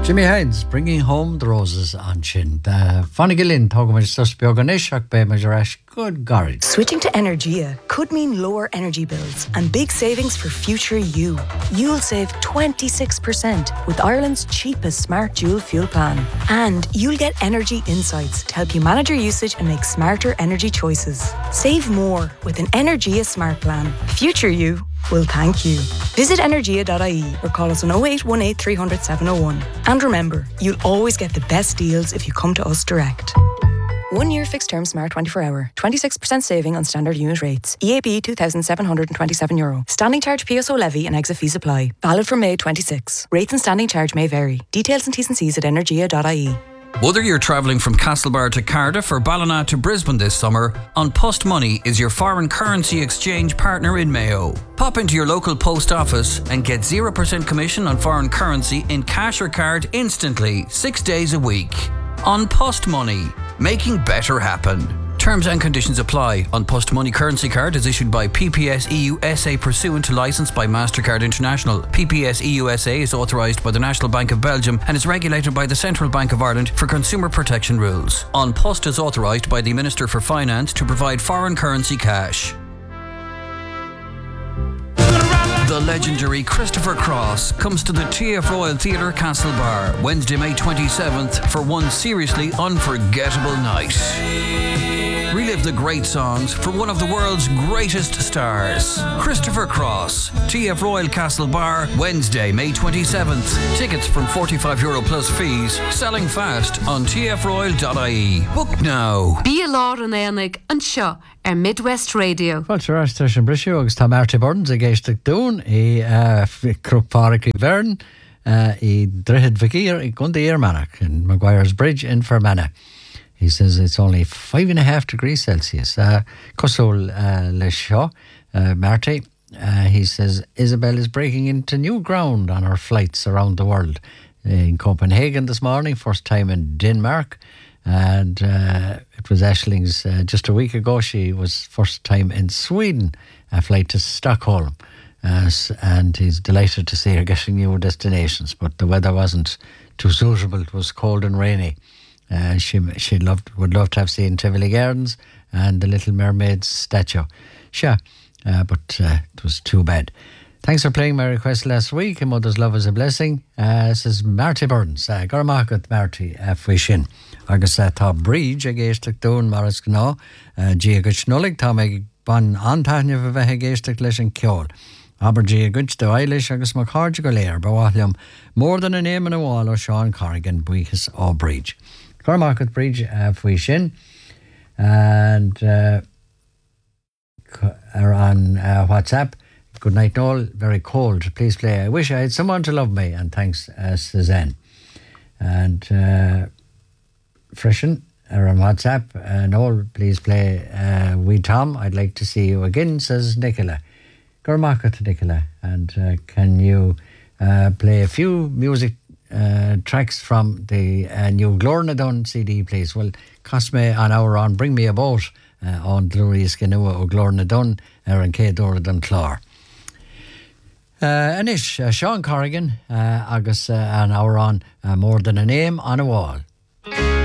Jimmy Hines, Bringing Home the Roses on Shin. Fanny Gillin, talking about stuff Bioganish, Bay Majarash, good golly. Switching to Energia could mean lower energy bills and big savings for future you. You'll save 26% with Ireland's cheapest smart dual fuel plan. And you'll get energy insights to help you manage your usage and make smarter energy choices. Save more with an Energia smart plan. Future you will thank you. Visit energia.ie or call us on 0818 300 701. And remember, you'll always get the best deals if you come to us direct. 1 year fixed term smart 24 hour. 26% saving on standard unit rates. EAB €2,727. Standing charge PSO levy and exit fees apply. Valid from May 26. Rates and standing charge may vary. Details and T's and C's at energia.ie. Whether you're travelling from Castlebar to Cardiff or Ballina to Brisbane this summer, An Post Money is your foreign currency exchange partner in Mayo. Pop into your local post office and get 0% commission on foreign currency in cash or card instantly, 6 days a week. An Post Money, making better happen. Terms and conditions apply. An Post Money currency card is issued by PPS EU SA pursuant to licence by MasterCard International. PPS EU SA is authorised by the National Bank of Belgium and is regulated by the Central Bank of Ireland for consumer protection rules. An Post is authorised by the Minister for Finance to provide foreign currency cash. The legendary Christopher Cross comes to the TF Royal Theatre Castlebar Wednesday, May 27th for one seriously unforgettable night. Relive the great songs from one of the world's greatest stars. Christopher Cross, TF Royal Castlebar, Wednesday, May 27th. Tickets from €45 plus fees. Selling fast on tfroyal.ie. Book now. Bí lá an éanaig an seo Midwest Radio. Fáilte ráis an brisú agus tá Marty Burns a géisteach dún I Crookpark I Vern I Drihid Vakir I Gunda Earmanach in Maguire's Bridge in Fermanagh. He says it's only 5.5 degrees Celsius. Cosol Leshaw, Marty. He says Isabel is breaking into new ground on her flights around the world. In Copenhagen this morning, first time in Denmark. And it was Ashling's just a week ago. She was first time in Sweden, a flight to Stockholm. And he's delighted to see her getting new destinations. But the weather wasn't too suitable. It was cold and rainy. She would love to have seen Tivoli Gardens and the Little Mermaid statue. Sure, but it was too bad. Thanks for playing my request last week. A Mother's Love is a Blessing. This is Marty Burns. Gormagat Marty Fuishin. Agus tá bridge a géisteach dún maras gná. Gia gut snolig tá me ban antahne fa bheith géisteach leis an ceol. Aber Gia gut do eilish agus mar cardi go léir bawahliam more than a name in a wall o Sean Corrigan buchas ó bridge. Cormac Bridge Fuishin and are on WhatsApp. Good night all, very cold, please play I Wish I Had Someone to Love Me, and thanks Suzanne. And Freshen are on WhatsApp. Noel, please play Wee Tom, I'd Like to See You Again, says Nicola. Cormac Nicola, and can you play a few music tracks from the new Glornadon CD, please? Well, cost me an hour on Bring Me a Boat on Louise Ganua o Glornadon an Cé Doradon Clár. Anish, Sean Corrigan agus an hour on More Than a Name on a Wall.